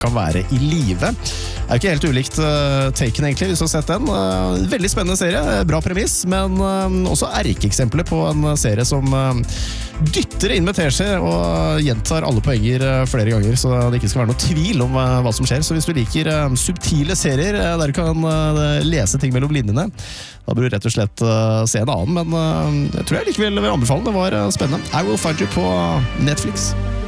kan være i live. Det jo ikke helt ulikt Taken egentlig, hvis du har sett den. Veldig spennende serie, bra premiss, men også erkeeksempler på en serie som dytter inn med teskje og gjentar alle poenger flere ganger, så det ikke skal være noe tvil om hva som skjer. Så hvis du liker subtile serier der du kan lese ting mellom linjene, da bør du rett og slett se en annen, men jeg tror jeg likevel vil anbefale den. Det var spennende. I Will Find You på Netflix.